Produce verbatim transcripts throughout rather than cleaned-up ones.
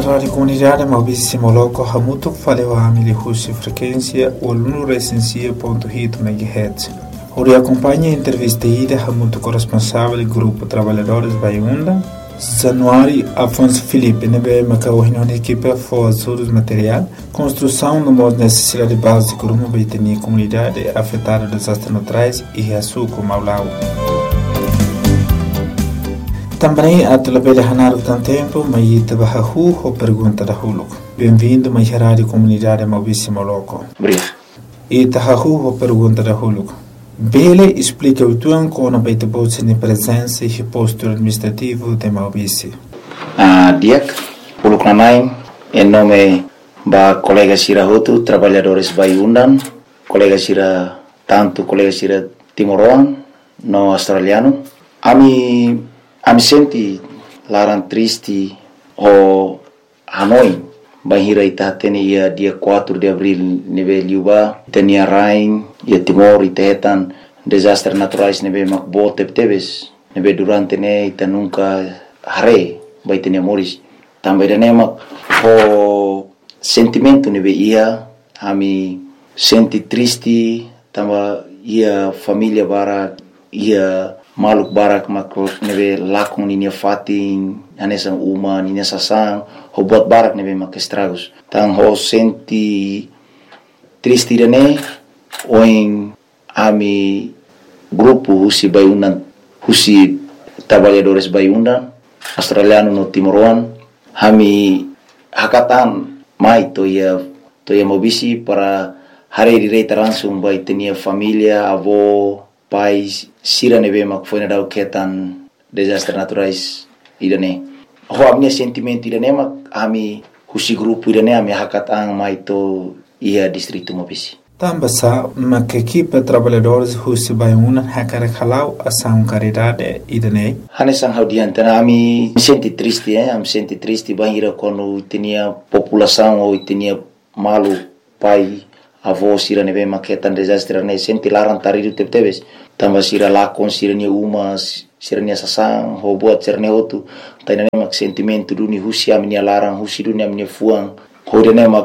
rádio comunidade Malbisi Moloco Hamutuk faleu a Amili Husi frequência Olunu Recensia ponto hito megahertz. Ori acompanha a entrevista ida Hamutuk responsável do grupo Trabalhadores Baiunda. Januário Afonso Felipe nebe makauhino na equipe for todos material construção no modo necessidade básica de uma baitania comunidade afetada dos desastres naturais e reaçuco Maulau. Também a telebele hanar tan tempo mai tabahu ho pergunta da huluk. Bem-vindo mai rádio comunidade Malbisi Moloco. Obrigado. E tabahu ho pergunta da huluk. Bele explica o tuan com a baita bolsa de presença e posto administrativo de Malbisi. Ah, diak, huluk nanai, em nome ba colega Sira Hotu, trabalhadores Baiundan, colega Sira tanto colega Sira Timoroan, no australiano. Ami Ami senti larang triste o Hanoi bahira ita teni ia dia quatro de abril neve liuba tenia rain ia Timor ita hetan desastre naturais neve makbo tebes neve durante ne ita nunca hare bai tenia moris também ne mak o sentimento neve ia ami senti triste tamba ia família bara ia maluk barak makro nebe lakong ninya fating anesang uma ninya sasang ho buat barak nebe mak estragos tang ho senti triste dane oing ami grupo husi Baiundan husi trabalhadores Baiundan australiano no Timoroan hami hakatan mai to ia to ia Malbisi para hari direita langsung bai tenia família avó pais sira nebe mak foi na ketan desastre naturais idane ho amnia sentimento idane mak ami husi grupo idane ami hakatang mai to ia distrito Malbisi Tambasa mak equipe trabalhadores husi Baiundan hakare khalau asam caridade idane hanesang haudiante ami senti triste eh am senti triste bahira quando tinha população ou tinha malu pai avó sira neve maketan desastre ne senti larang taridu tebes tamba sira lakon sira ni uma sira ni sasang ho buat sira ne otu taina ne mak sentimento duni husi ami ni larang husi duni ami fuang ho de ne mak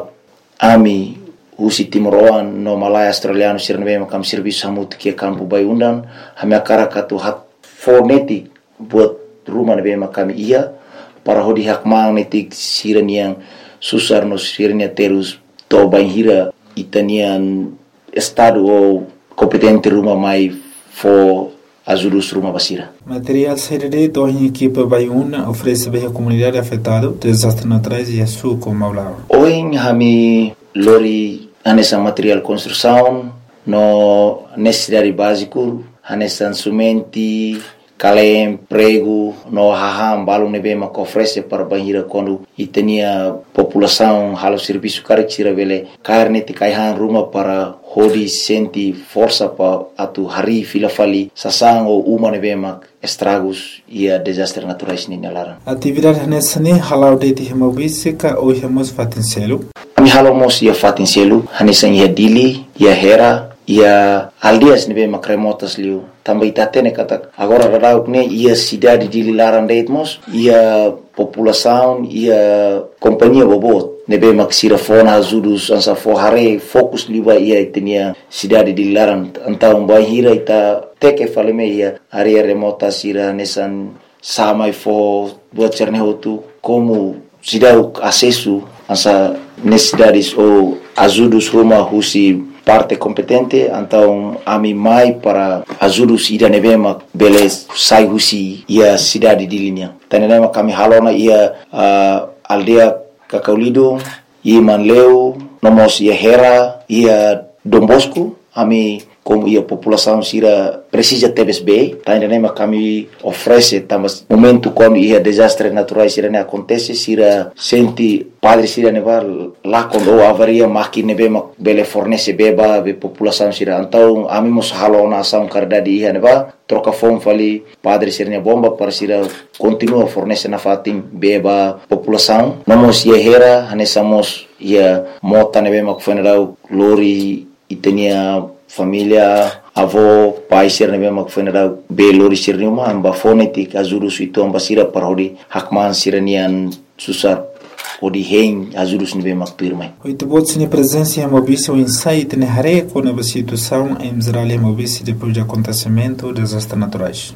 ami husi Timoroan no Malaya australiano sira neve makam serviço hamut ke kampu Baiundan hami akara katu hat fonetik buat rumah neve makam ia para ho di hak magnetik sira ni yang susar no sira ni terus to baihira itanian estado ou competente rumah mai for ajudos rumah basira. Material serede do em equipe Baiundan oferece bem a comunidade afetada desastres naturais e a sua como Maulau. Hoje hami lori anessa material construção no necessidade básico anessa sumenti kalem prego no haham balung nebe mak oferece para bahira quando itania população halo serviço caricira vele carne ti kaihan rumah para hodi senti força pa atu hari fila fali sasang o uma nebe mak estragos ia desastre naturais ni nalara atividade nessa ne halau de ti Malbisi ka o hemos fatincelo mi halo mos ia fatincelo hanesa ia dili ia hera ia aldias nebe mak remotas liu também tatene kata agora radauk ne ia cidade de Lilaran Deitmos ia população ia companhia bobot nebe maksira fona ajudos ansa forhare fokus liba ia tenia cidade de Lilaran então bahira ita teke faleme ia area remota sira nesan samai fo buat cerne hotu como cidade acesso ansa necessidades ou ajudos rumah husi parte competente então ami mai para ajudos ida nevema beles sai husi ia cidade de linha tanema kami halona ia uh, aldea Kakaulido ia Manleu nomos ia Hera ia Dom Bosco ami como ia população sira precisa tebes bem tanema kami oferece tamas momento quando ia desastre naturais sira ne acontece sira senti padre sira nevar lá quando avaria máquina nebe bele fornece beba be população sira então ami mos halona ação cardade ia neva troca fome fali padre sira ne bomba para sira continua fornece na fatim beba população nomos ia Hera hanesamos ia mota nebe mak funeral lori itenia família avó pai sir nebe mak funeral be lori sir numa amba fonetik azuru suito amba sira parodi hakman siranian susar o de rei ajudos nebe makpirmai. Oito botes na presença em Mobice o insight na rei com a situação em Israel e Mobice depois do acontecimento dos desastres naturais.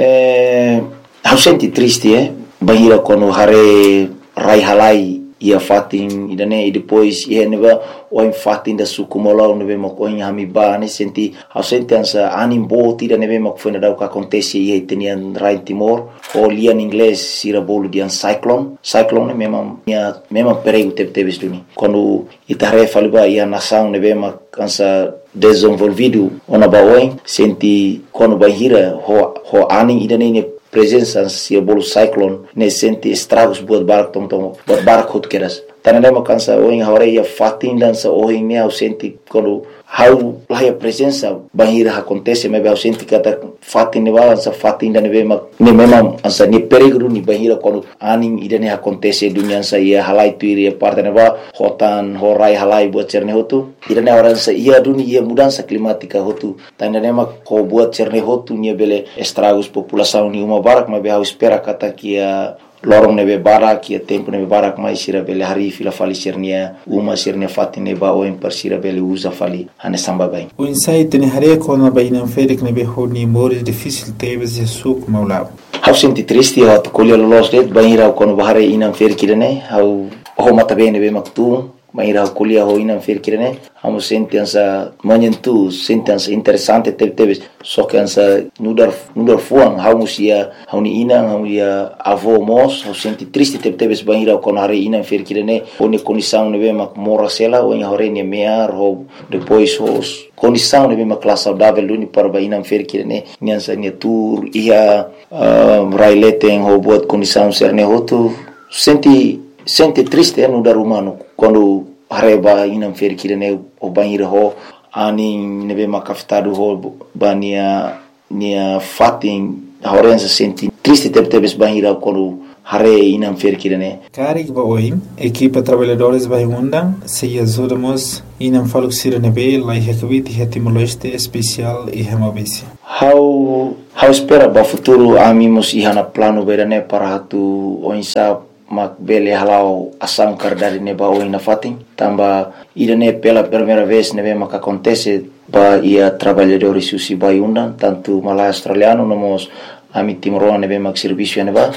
É, eu senti triste, é, bahira quando hare rai halai ia fatin idane e depois ia neba o em fatin da sukumolau nebe makoin hamiba ne senti eu senti ansa animbo tira nebe makfoi na dau que acontece ia tenian rai Timor o lian inglês sira bolo dian cyclone cyclone memang minha memang perigo teve teve stuni quando itare faliba ia nação nebe mak ansa desenvolvido ona baoin senti quando bahira ho ho aning idane ne presença se bolo cyclone ne senti estragos buat barak tom tom buat barak hot keras tanane makansa oing hore ia fatin dan sa oing ne au senti quando how lá a presença bahira acontece mas eu senti kata fatin ne balan sa fatin dan ne mak ne memang ansa ni peligro ni bahira quando aning idane acontece dunia sa ia halai tu ia parte ne ba hotan horai halai buat cerne hotu idane orang sa ia dunia ia mudança climática hotu tanane mak ko buat cerne hotu ni bele estragos população ni uma barak mas eu espera kata que a lorong nebe barak ia tempo nebe barak mai sira bele hari fila fali sirnia uma sirnia fatine ba o em parsira bele usa fali ane samba bem o insight ne hare ko na baina ferik nebe honi mores difícil tebes e suk maulab hau senti triste ha to kolio los det baira ko bahare inam ferkirene hau ho mata bene be maktu baira kolia ho inam ferkirene hau senti ansa manyentu senti ansa interessante tebes só que ansa nudar nudar fuang hau musia hau ni ina hau ia avô mos hau senti triste tebes baira ko na re inam ferkirene oni condição nebe mak mora sela o inha hore ni mear ho depois os condição nebe mak classe saudável duni para baina ferkirene nyansa ni tour ia raileten ho buat condição serne hotu senti senti triste no dar humano quando areba inam ferkirene o banheiro ho ani nebe makafitado ho bania nia fatin horenza senti triste tebes banheiro quando hare inam ferkirene Karik ba oim equipa trabalhadores vai undang se ajudamos inam faluxira nebe lai hekvit hetimoleste especial e hemabisi how how espera ba futuro amimos ihana plano berane para hatu oinsa mak bele halau asam kardari ne ba oina fatin tamba idane pela primeira vez nebe mak acontece ba ia trabalhadores susi vai undang tanto malai australiano nomos ami timoroa nebe mak serviço ne ba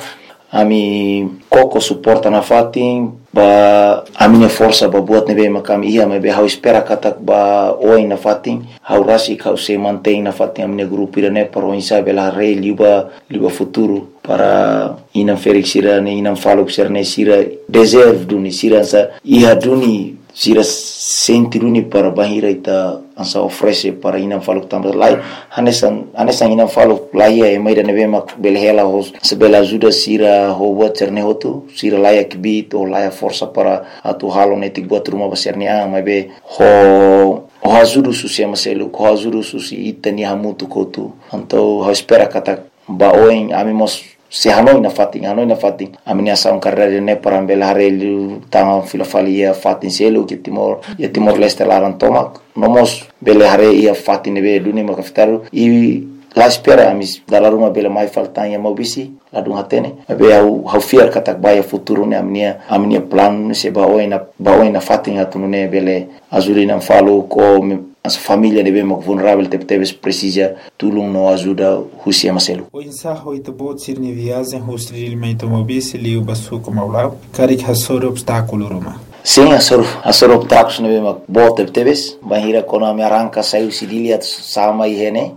ami koko suporta na fatin ba a minha força ba buat nebe makam ia me be hau espera katak ba oi na fatin hau rasi kau se mantém na fatin a minha grupo irane para o insabe la rei liba liba futuro para ina felix irane ina falo serne sira deserve duni sira sa ia duni sira senti duni para bahira ita ansa oferece para ina falo tambah lai hanesan hanesan ina falo lai e mai da nebe mak belhela hos sebela ajuda sira ho buat serne hotu sira lai akbit o lai força para atu halo netik buat rumah besarnya mai be ho o ajuda susi maselu ho ajuda susi itani hamutu kotu então ho espera kata ba oin amimos se hanoi na fatin hanoi na fatin aminia saun carreira ne para belare tanga filofalia fatin selo que timor e timor leste laran tomak nomos belare ia fatin be duni makaftaru e la espera amis dalla ruma bela mai faltan ya mobisi la dun hatene be au hau fiar katak baya futuro ne aminia aminia plan se ba oina ba oina fatin atune bele azulina falo ko as família de bem vulnerável te teves precisa tulung no ajuda husia maselu o insaho ito bot sirni viagem hostri limento mobisi liu basu como aula karik hasor obstáculo roma sim asor asor obstáculos ne bem bot te teves bahira kona me arranca saiu sidilia sama ihene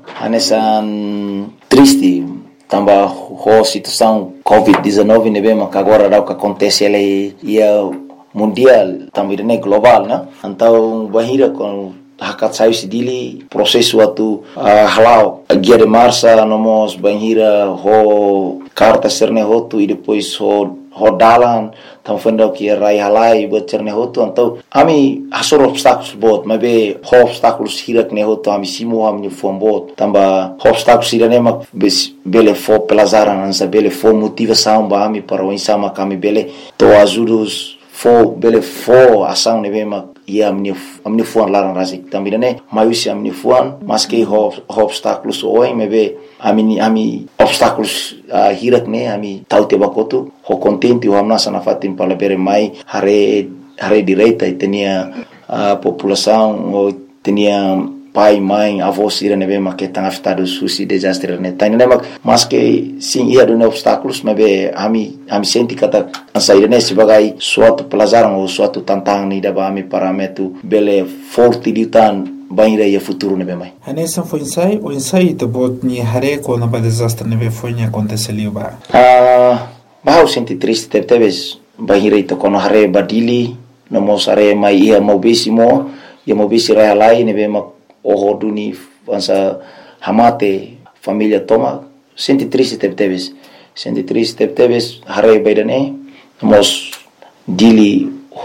anesan triste tamba ho situação covid dezenove ne bem agora dá o que acontece ele ia mundial também ne global na então bahira com hakat sayu sidili prosesu atu uh, halau guia de marcha nomos banhira ho carta serne hotu e depois ho ho dalan tam fendo que rai halai buat serne hotu então ami hasor obstáculos bot mabe ho obstáculos hirak ne hotu ami simo ami fom bot tamba ho obstáculos irane mak bele fo pelazaran ansa bele fo motivação ba ami para o insama kami bele to ajudos fo bele fo ação nebe mak ia amin'ny amin'ny foana laran raha zay tambira ne maiusy amin'ny foana maske obstáculos oin mebe ami ami obstáculos uh, hirak ne ami taute bakoto ho contente o amna sana fatin palabere mai hare hare direita itenia a população o tenia pai mãe avós ira nebe maketa afetado susi desastre ne tani ne mas que sim ia do obstáculos mebe ami ami senti kata saída ne sebagai suatu pelajaran ou suatu tantangan ni daba ami parametu bele forte ditan banira ia futuro nebe mai Hanessa foi ensaio o ensaio te bot ni hare ko na desastre nebe foi ni aconteceu ba ah bah senti triste teve teves banira ito kono hare badili no mosare mai ia mobisimo ia mobisi rai lai nebe mak o duni ansa hamate família toma senti triste teve teves senti triste teve teves hare baidane mos dili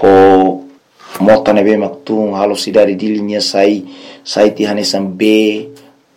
ho mota nebe mak tung halo sidari dili nia sai sai ti hanesam be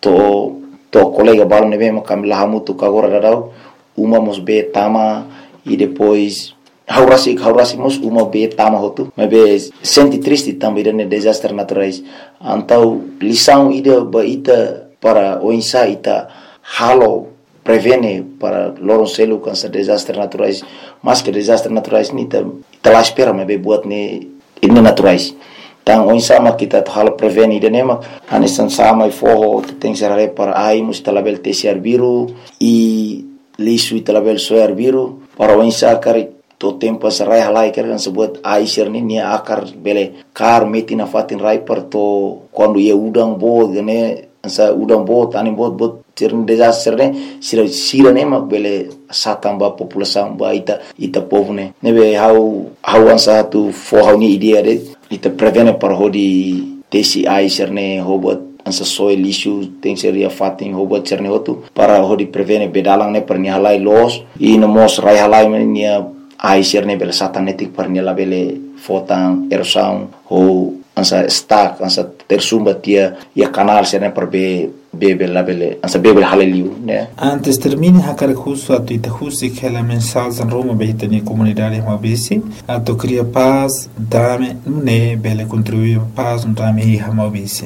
to to colega balo nebe mak kam lahamutu kagora dadau uma mos be tama e depois haurasi haurasi mos uma be tama hotu mebe senti triste também de desastres naturais então lição ida ba ita para o insa ita halo prevene para loronselo com esses desastres naturais mas que desastres naturais ni ta ita lá espera mebe buat ne ini naturais então o insa ma kita halo prevene ida nema anesan sama e forro tem serare para ai mus talabel tesiar biru e lisu talabel soar biru para o insa kari to tempo as rai halai kan sebut aisir ni nia akar bele kar meti na fatin rai per to quando ia udang bo gane sa udang bo tani bot bot tirn desastre ne sira sira ne mak bele satamba população ba ita ita povo ne nebe how how ansa tu for how ni idea de ita prevene par hodi tesi aisir ne hobot ansa soil issue tem seria fatin hobot cerne hotu para hodi prevene bedalang ne per ni halai los e no mos rai halai nia ai serne bela satanetik par nela bele fotan erosão ou ansa stack ansa tersumba tia ia canal serne par be bebe la bele ansa bebe haleliu né antes termine hakar khusu atu ita khusi kela mensagem roma beitani comunidade mabisi atu cria paz dame ne bele contribuir paz no dame hi mabisi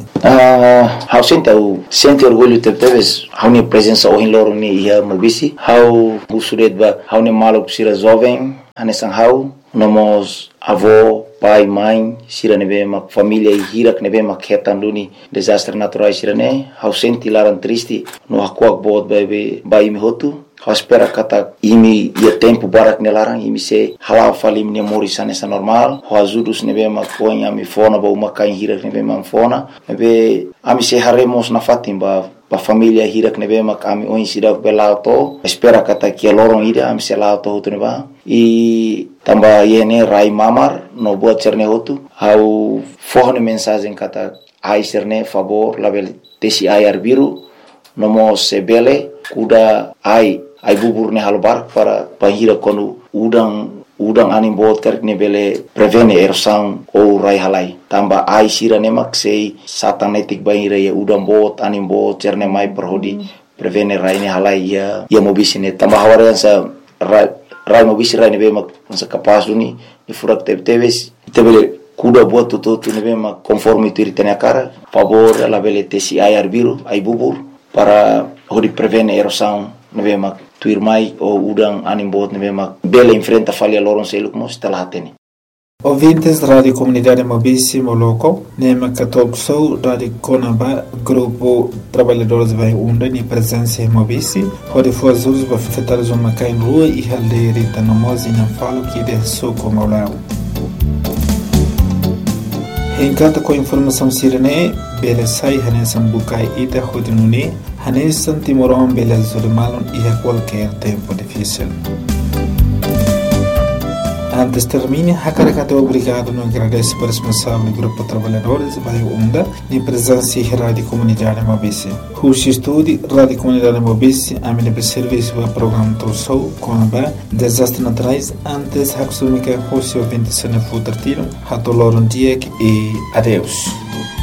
ah how senta o sente orgulho te teves how ni presença o in loro ni ia mabisi how usuret ba how ni malo psira jovem anesan how nomos avô pai mãe sira nebe mak família e hirak nebe mak hetan duni desastre naturais sira ne how senti laran triste no hakuak bot bebe bai mi hotu how espera kata imi ia tempo barak nelarang imi se hala falim ne moris anesa normal how azudus nebe mak poin ami fona ba uma kain hirak nebe mak fona nebe ami se haremos na fatim ba pa família hirak nebe mak ami oin sidak belauto espera kata kia lorong ida ami se lauto hotu neba e tamba yene rai mamar no buat cerne hotu how forne mensagem kata ai cerne favor label tesi ai arbiru no mo sebele kuda ai ai bubur ne halbar para pahira konu udang udang anim bot kerk ne bele prevene erosão ou rai halai tamba ai sira ne mak sei satanetik bahira ya udang bot anim bot cerne mai perhodi prevene rai ne halai ya ya mobisine tamba hawarian sa rai rai mobisi rai ne be mak sa kapas duni ni furak tebe teves tebele kuda buat tutu tu ne be mak conforme tu ritene cara favor la bele tesi ai arbiru ai bubur para hodi prevene erosão ne be mak tuir mai o udang anim bot ne be mak bele enfrenta falha loron seluk mos talatene Ouvintes da Rádio Comunidade Mobisi Moloco, Nema Catolxou, Rádio Conaba, Grupo Trabalhadores Vai Unda, ni presença em Mobisi, onde foi as usos para afetar os homens rua e aldeia da Nomosi não falo que de soco maulao. Em cada com informação sirene, bele sai hanesan bukai ida hodinuni, hanesan timoron bele zulmalon e a qualquer tempo difícil. Antes termine, Hakarakato obrigado no agradece para o responsável do Grupo Trabalhadores Bairro Unda, de presença e Rádio Comunidade Mobisi. Rushi Estúdio, Rádio Comunidade Mobisi, a minha serviço do programa Torsou, com a desastre naturais, antes Haksumika Rushi ouvinte se não for tiro, Hatoloron Diek e adeus.